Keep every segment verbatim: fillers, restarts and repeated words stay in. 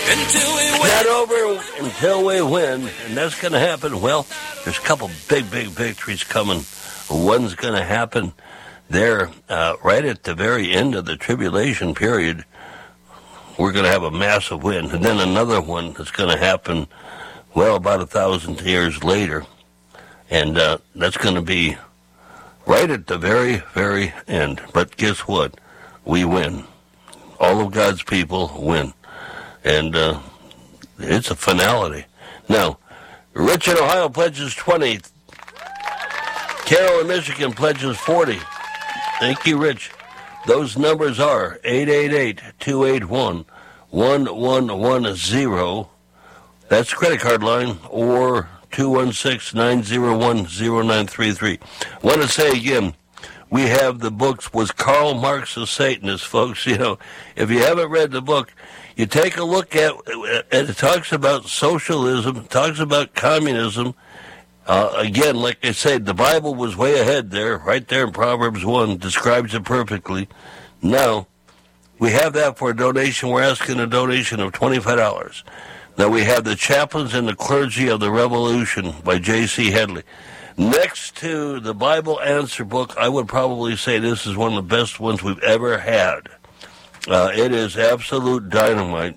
until we win. Not over until we win, and that's going to happen. Well, there's a couple big, big victories coming. One's going to happen there uh, right at the very end of the tribulation period. We're going to have a massive win. And then another one that's going to happen, well, about a thousand years later. And uh, that's going to be right at the very, very end. But guess what? We win. All of God's people win. And uh, it's a finality. Now, Rich in Ohio pledges twenty. Carol in Michigan pledges forty. Thank you, Rich. Those numbers are eight eight eight, two eight one, one one one zero. That's credit card line, or two one six, nine zero one, zero nine three three. I want to say again, we have the books with Karl Marx, the Satanist, folks. You know, if you haven't read the book, you take a look at it. It talks about socialism, it talks about communism. Uh, again, like I said, the Bible was way ahead there, right there in Proverbs one, describes it perfectly. Now, we have that for a donation. We're asking a donation of twenty-five dollars. Now, we have The Chaplains and the Clergy of the Revolution by J C Headley. Next to the Bible Answer book, I would probably say this is one of the best ones we've ever had. Uh, it is absolute dynamite.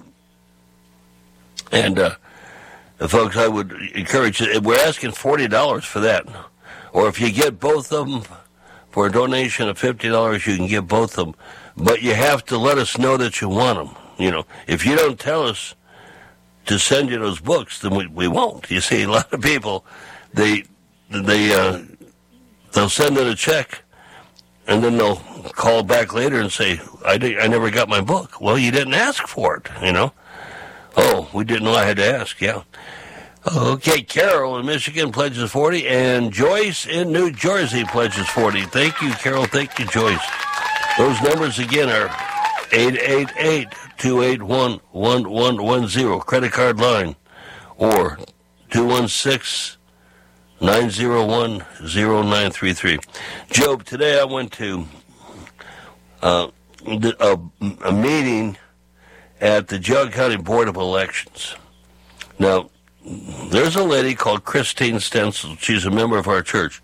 And, uh, folks, I would encourage you. We're asking forty dollars for that. Or if you get both of them for a donation of fifty dollars, you can get both of them. But you have to let us know that you want them. You know, if you don't tell us to send you those books, then we, we won't. You see, a lot of people, they they uh, they'll send in a check, and then they'll call back later and say, I, did, I never got my book. Well, you didn't ask for it, you know. Oh, we didn't know I had to ask, yeah. Okay, Carol in Michigan pledges forty, and Joyce in New Jersey pledges forty. Thank you, Carol. Thank you, Joyce. Those numbers again are eight eight eight, two eight one, one one one zero, credit card line, or two one six, nine zero one, zero nine three three. Job, today I went to uh, a, a meeting at the Jug County Board of Elections. Now, there's a lady called Christine Stencil. She's a member of our church.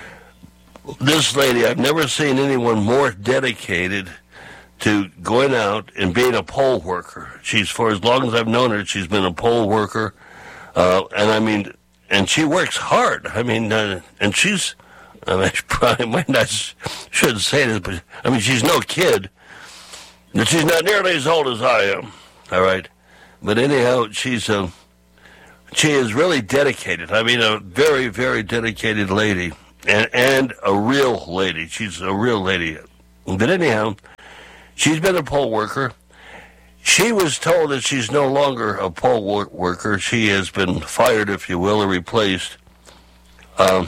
This lady, I've never seen anyone more dedicated to going out and being a poll worker. She's, for as long as I've known her, she's been a poll worker. Uh, and I mean, and she works hard. I mean, uh, and she's, I mean, she probably might not, shouldn't say this, but I mean, she's no kid. And she's not nearly as old as I am. All right. But anyhow, she's, uh, she is really dedicated. I mean, a very, very dedicated lady, and, and a real lady. She's a real lady. But anyhow, she's been a poll worker. She was told that she's no longer a poll wor- worker. She has been fired, if you will, or replaced, um,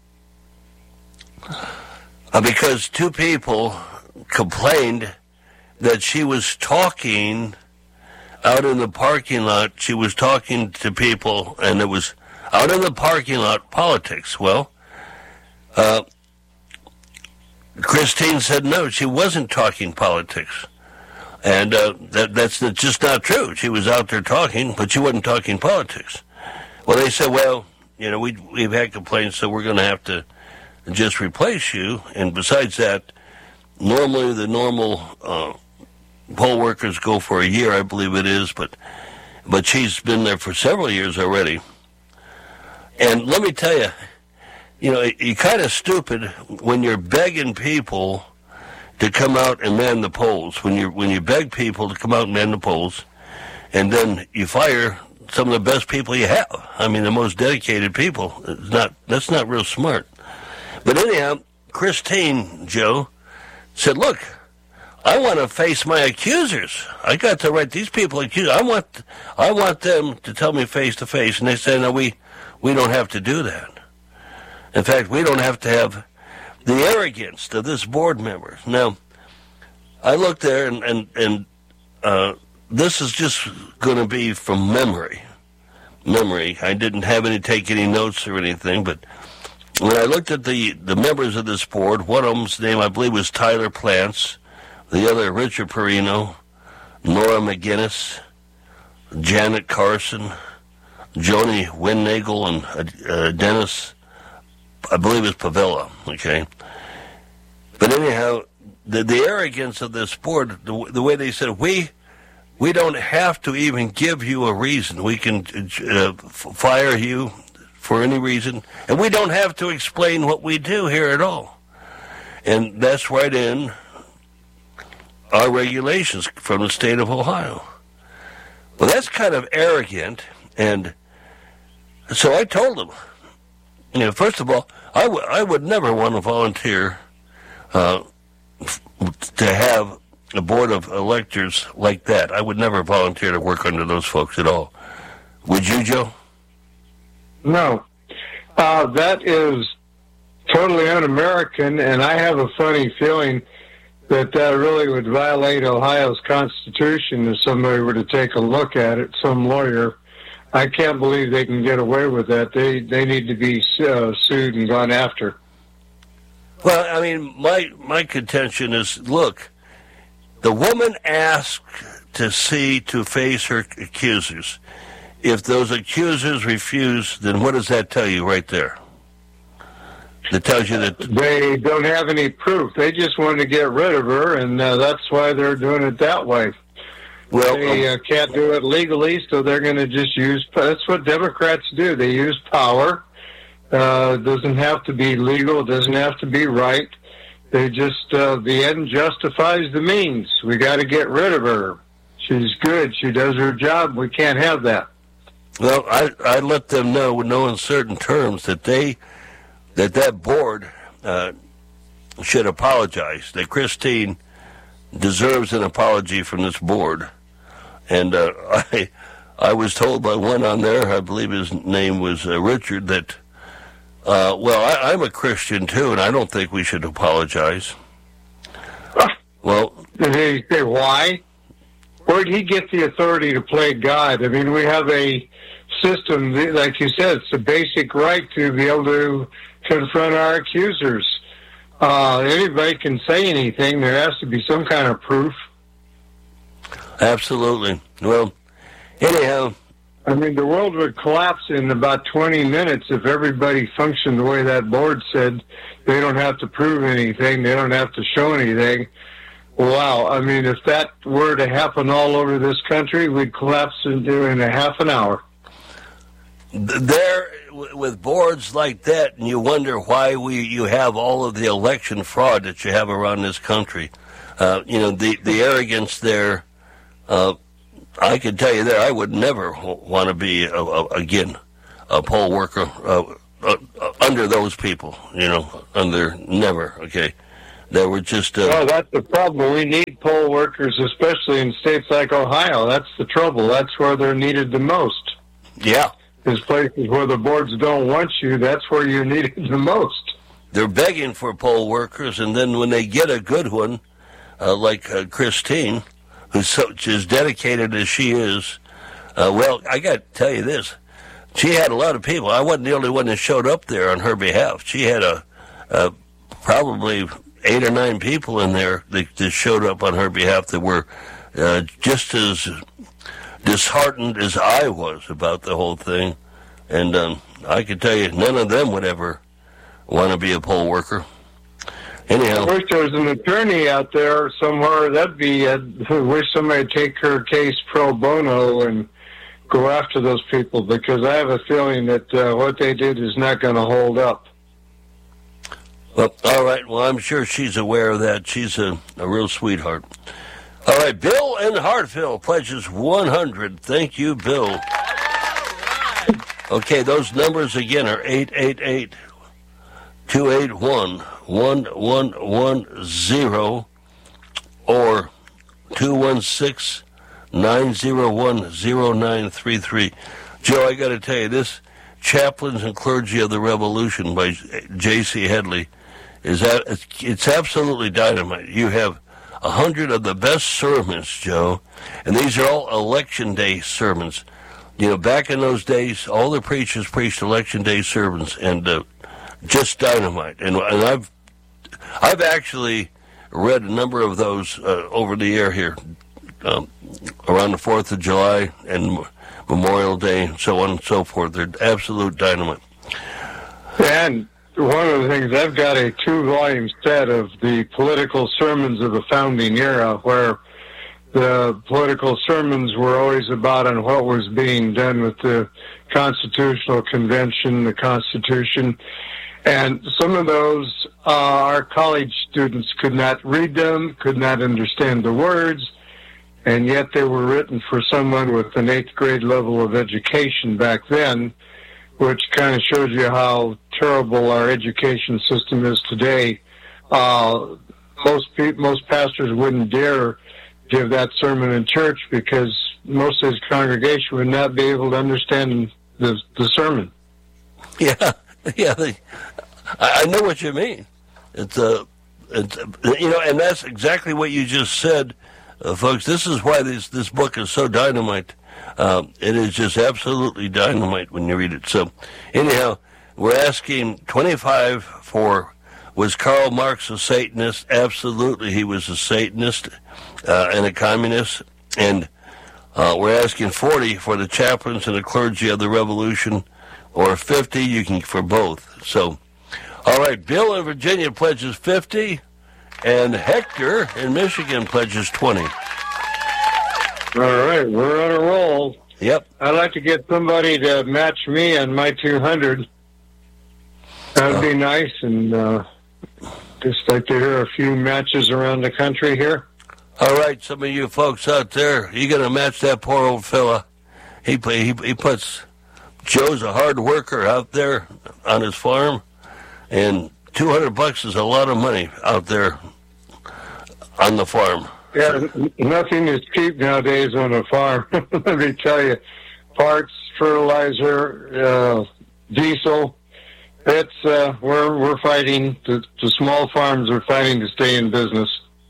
uh, because two people complained that she was talking out in the parking lot. She was talking to people, and it was out in the parking lot politics. Well, uh, Christine said no, she wasn't talking politics. And uh, that that's just not true. She was out there talking, but she wasn't talking politics. Well, they said, well, you know, we, we've had complaints, so we're going to have to just replace you. And besides that, normally the normal uh, poll workers go for a year, I believe it is, but but she's been there for several years already. And let me tell you, you know, you're kind of stupid when you're begging people to come out and man the polls. When you when you beg people to come out and man the polls, and then you fire some of the best people you have. I mean, the most dedicated people. It's not that's not real smart. But anyhow, Christine, Joe, said, look, I want to face my accusers. I got to write these people accused. I want I want them to tell me face to face. And they said, no, we, we don't have to do that. In fact, we don't have to have the arrogance of this board member. Now, I looked there, and, and, and uh, this is just going to be from memory. Memory. I didn't have any, take any notes or anything, but when I looked at the, the members of this board, one of them's name, I believe, was Tyler Plants, the other, Richard Perino, Nora McGinnis, Janet Carson, Joni Windnagel, and uh, Dennis, I believe it's Pavella, okay? But anyhow, the, the arrogance of this board, the, the way they said, we we don't have to even give you a reason. We can uh, f- fire you for any reason, and we don't have to explain what we do here at all. And that's right in our regulations from the state of Ohio. Well, that's kind of arrogant, and so I told them, you know, first of all, I, w- I would never want to volunteer uh, f- to have a board of electors like that. I would never volunteer to work under those folks at all. Would you, Joe? No. Uh, that is totally un-American, and I have a funny feeling that that really would violate Ohio's Constitution if somebody were to take a look at it, some lawyer. I can't believe they can get away with that. They they need to be uh, sued and gone after. Well, I mean, my my contention is, look, the woman asked to see, to face her accusers. If those accusers refuse, then what does that tell you right there? That tells you that they don't have any proof. They just want to get rid of her, and uh, that's why they're doing it that way. Well, they uh, can't do it legally, so they're going to just use. That's what Democrats do. They use power. Uh, it doesn't have to be legal. It doesn't have to be right. They just uh, the end justifies the means. We got to get rid of her. She's good. She does her job. We can't have that. Well, I I let them know with no uncertain terms that they that that board uh, should apologize. That Christine deserves an apology from this board. And uh, I I was told by one on there, I believe his name was uh, Richard, that uh, well, I, I'm a Christian too, and I don't think we should apologize. Well, did he say why? Where did he get the authority to play God? I mean, we have a system, like you said, it's a basic right to be able to confront our accusers. Uh, anybody can say anything. There has to be some kind of proof. Absolutely. Well, anyhow, I mean, the world would collapse in about twenty minutes if everybody functioned the way that board said. They don't have to prove anything. They don't have to show anything. Wow. I mean, if that were to happen all over this country, we'd collapse into in a half an hour. There, with boards like that, and you wonder why we you have all of the election fraud that you have around this country. Uh, you know, the, the arrogance there, uh, I can tell you there, I would never want to be, a, a, again, a poll worker uh, uh, under those people, you know, under, never, okay. They were just... Uh, oh, that's the problem. We need poll workers, especially in states like Ohio. That's the trouble. That's where they're needed the most. Yeah. There's places where the boards don't want you. That's where you're needed the most. They're begging for poll workers, and then when they get a good one, uh, like uh, Christine, who's so, as dedicated as she is, uh, well, I got to tell you this. She had a lot of people. I wasn't the only one that showed up there on her behalf. She had a, a probably eight or nine people in there that, that showed up on her behalf that were uh, just as disheartened as I was about the whole thing. And um, I can tell you, none of them would ever want to be a poll worker. Anyhow, I wish there was an attorney out there somewhere. That'd be. I wish somebody would take her case pro bono and go after those people, because I have a feeling that uh, what they did is not going to hold up. Well, all right. Well, I'm sure she's aware of that. She's a, a real sweetheart. All right, Bill in Hartville pledges one hundred. Thank you, Bill. Okay, those numbers again are eight eight eight, two eight one, one one one zero or two one six, nine zero one, zero nine three three. Joe, I got to tell you, this Chaplains and Clergy of the Revolution by J C Headley, is that it's absolutely dynamite. You have a hundred of the best sermons, Joe, and these are all election day sermons. You know, back in those days, all the preachers preached election day sermons, and uh, just dynamite. And, and I've I've actually read a number of those uh, over the air here um, around the fourth of July and Memorial Day, and so on and so forth. They're absolute dynamite. And one of the things, I've got a two-volume set of the political sermons of the founding era, where the political sermons were always about on what was being done with the Constitutional Convention, the Constitution. And some of those, uh, our college students could not read them, could not understand the words, and yet they were written for someone with an eighth grade level of education back then, which kind of shows you how terrible our education system is today. Uh, most pe- most pastors wouldn't dare give that sermon in church because most of his congregation would not be able to understand the, the sermon. Yeah, yeah, they, I, I know what you mean. It's a, it's a, you know, and that's exactly what you just said, uh, folks. This is why this this book is so dynamite. Um, it is just absolutely dynamite when you read it. So, anyhow, we're asking twenty-five for, was Karl Marx a Satanist? Absolutely, he was a Satanist uh, and a communist. And uh, we're asking forty for the chaplains and the clergy of the revolution, or fifty, you can for both. So, all right, Bill in Virginia pledges fifty, and Hector in Michigan pledges twenty. All right, we're on a roll. Yep. I'd like to get somebody to match me on my two hundred. That'd uh, be nice, and uh, just like to hear a few matches around the country here. All right, some of you folks out there, you going to match that poor old fella. He, he, he puts, Joe's a hard worker out there on his farm, and two hundred bucks is a lot of money out there on the farm. Yeah, nothing is cheap nowadays on a farm. Let me tell you, parts, fertilizer, uh, diesel. It's uh, we're we're fighting. The, the small farms are fighting to stay in business.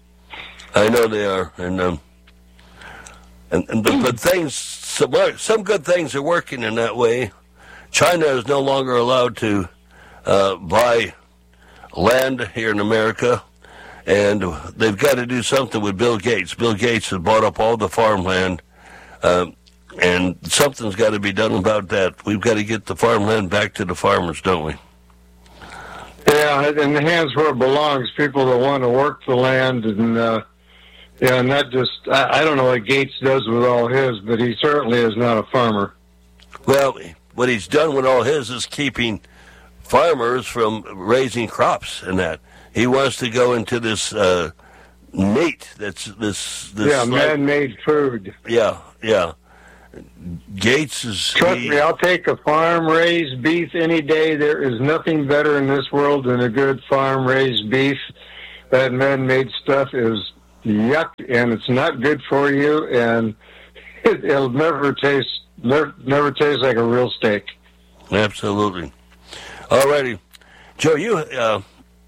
I know they are, and um, and, and the, but things some some good things are working in that way. China is no longer allowed to uh, buy land here in America. And they've got to do something with Bill Gates. Bill Gates has bought up all the farmland, um, and something's got to be done about that. We've got to get the farmland back to the farmers, don't we? Yeah, in the hands where it belongs, people that want to work the land, and uh, yeah, not just, I, I don't know what Gates does with all his, but he certainly is not a farmer. Well, what he's done with all his is keeping farmers from raising crops and that. He wants to go into this uh, meat that's this, this yeah, man-made food. Yeah, yeah. Gates is... Trust he, me, I'll take a farm-raised beef any day. There is nothing better in this world than a good farm-raised beef. That man-made stuff is yuck, and it's not good for you, and it, it'll never taste never, never taste like a real steak. Absolutely. All righty. Joe, you... Uh,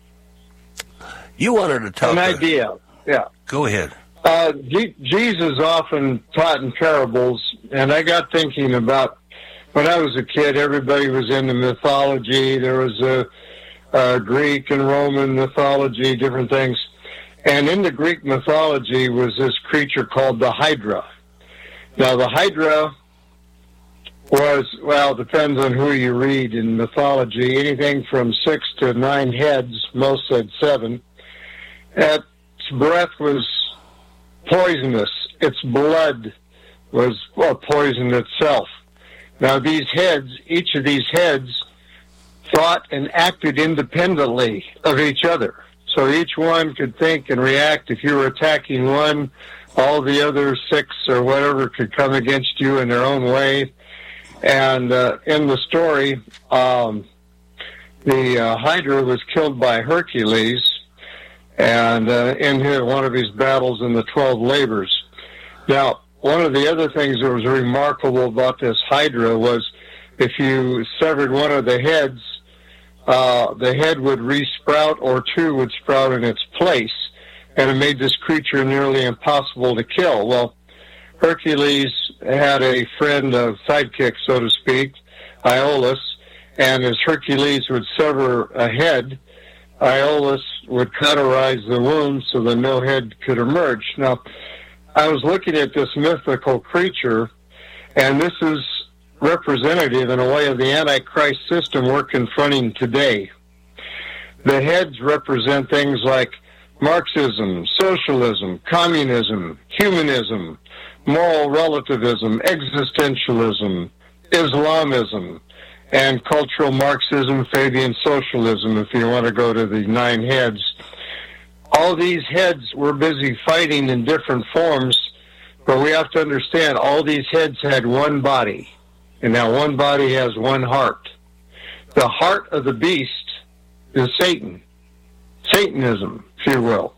You wanted to talk... An idea, yeah. Go ahead. Uh, G- Jesus often taught in parables, and I got thinking about when I was a kid, everybody was into mythology. There was a, a Greek and Roman mythology, different things. And in the Greek mythology was this creature called the Hydra. Now, the Hydra was, well, depends on who you read in mythology, anything from six to nine heads, most said seven. Its breath was poisonous. Its blood was, well, poison itself. Now, these heads, each of these heads thought and acted independently of each other. So each one could think and react. If you were attacking one, all the other six or whatever could come against you in their own way. And uh, in the story, um, the uh, Hydra was killed by Hercules, and uh, in his, one of his battles in the twelve labors. Now, one of the other things that was remarkable about this Hydra was if you severed one of the heads, uh, the head would resprout, or two would sprout in its place, and it made this creature nearly impossible to kill. Well, Hercules had a friend, a sidekick, so to speak, Iolaus, and as Hercules would sever a head, Iolaus would cauterize the wound so that no head could emerge. Now, I was looking at this mythical creature, and this is representative in a way of the Antichrist system we're confronting today. The heads represent things like Marxism, socialism, communism, humanism, moral relativism, existentialism, Islamism, and cultural Marxism, Fabian socialism, if you want to go to the nine heads. All these heads were busy fighting in different forms, but we have to understand all these heads had one body, and that one body has one heart. The heart of the beast is Satan, Satanism, if you will.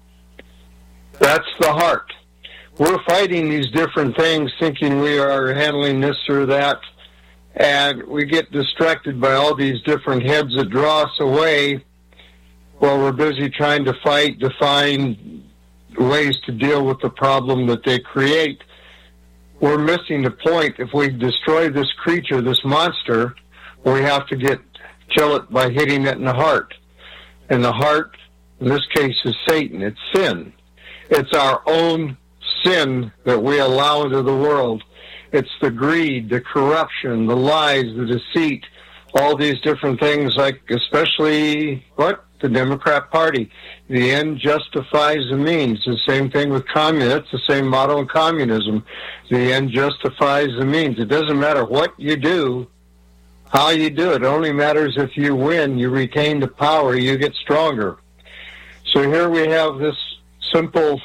That's the heart. We're fighting these different things, thinking we are handling this or that, and we get distracted by all these different heads that draw us away while we're busy trying to fight, to find ways to deal with the problem that they create. We're missing the point. If we destroy this creature, this monster, we have to get kill it by hitting it in the heart. And the heart, in this case, is Satan. It's sin. It's our own sin that we allow into the world. It's the greed, the corruption, the lies, the deceit, all these different things, like especially, what? The Democrat Party. The end justifies the means. The same thing with communism. It's the same motto in communism. The end justifies the means. It doesn't matter what you do, how you do it. It only matters if you win, you retain the power, you get stronger. So here we have this simple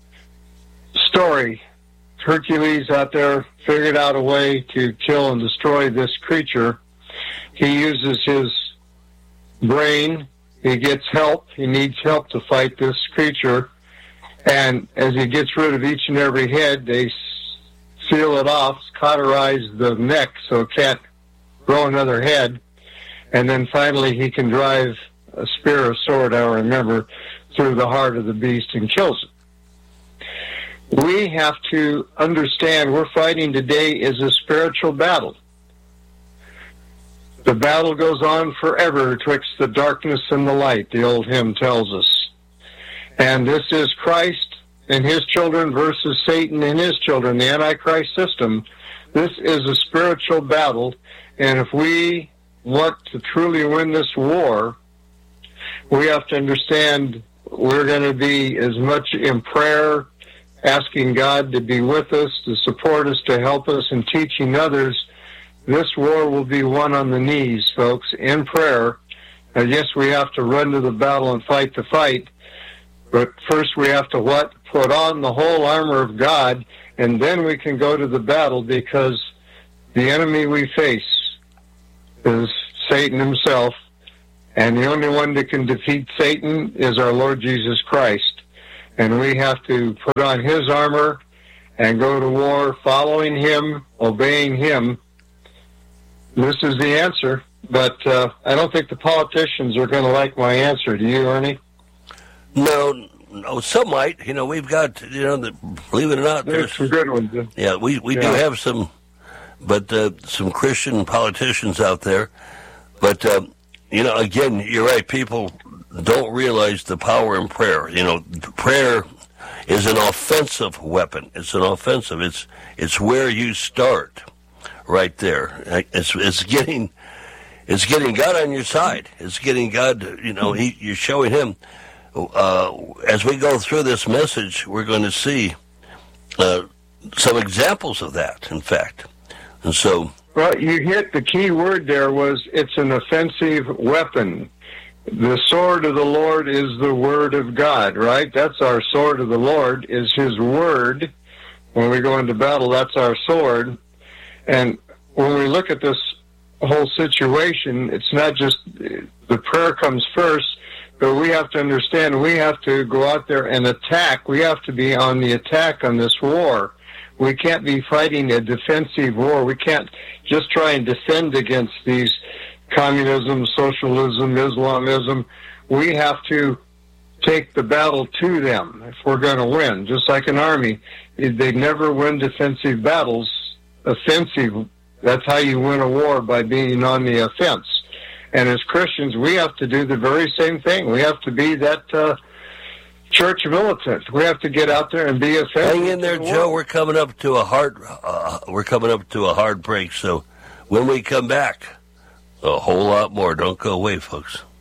story. Hercules out there figured out a way to kill and destroy this creature. He uses his brain. He gets help. He needs help to fight this creature. And as he gets rid of each and every head, they seal it off, cauterize the neck so it can't grow another head. And then finally he can drive a spear or sword, I remember, through the heart of the beast and kills it. We have to understand we're fighting today is a spiritual battle. The battle goes on forever twixt the darkness and the light, the old hymn tells us. And this is Christ and his children versus Satan and his children, the Antichrist system. This is a spiritual battle, and if we want to truly win this war, we have to understand we're going to be as much in prayer, asking God to be with us, to support us, to help us, and teaching others. This war will be won on the knees, folks, in prayer. I guess we have to run to the battle and fight the fight. But first we have to what? Put on the whole armor of God, and then we can go to the battle, because the enemy we face is Satan himself, and the only one that can defeat Satan is our Lord Jesus Christ. And we have to put on his armor and go to war following him, obeying him. This is the answer, but uh, I don't think the politicians are going to like my answer. Do you, Ernie? No, no, some might. You know, we've got, you know, the, believe it or not, there's, there's some good ones. Yeah, we, we yeah. do have some, but uh, some Christian politicians out there. But, uh, you know, again, you're right, people don't realize the power in prayer. You know, prayer is an offensive weapon. It's an offensive. It's it's where you start, right there. It's it's getting it's getting God on your side. It's getting God. You know, he, you're showing Him. Uh, as we go through this message, we're going to see uh, some examples of that. In fact, and so. Well, you hit the key word there. Was it's an offensive weapon. The sword of the Lord is the word of God, right? That's our sword of the Lord, is his word. When we go into battle, that's our sword. And when we look at this whole situation, it's not just the prayer comes first, but we have to understand we have to go out there and attack. We have to be on the attack on this war. We can't be fighting a defensive war. We can't just try and defend against these communism, socialism, Islamism. We have to take the battle to them if we're going to win. Just like an army, they never win defensive battles. Offensive, that's how you win a war, by being on the offense. And as Christians, we have to do the very same thing. We have to be that uh, church militant. We have to get out there and be effective. Hang in there, Joe. We're coming up to a hard. Uh, we're coming up to a hard break. So when we come back, a whole lot more. Don't go away, folks.